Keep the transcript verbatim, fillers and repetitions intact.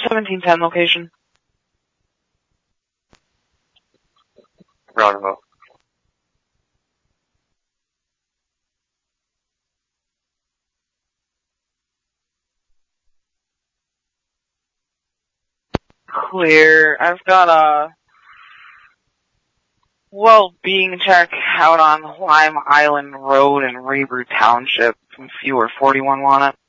seventeen ten location. Roundabout. Clear. I've got a well-being check out on Lime Island Road in Reber Township. If you were forty-one want it.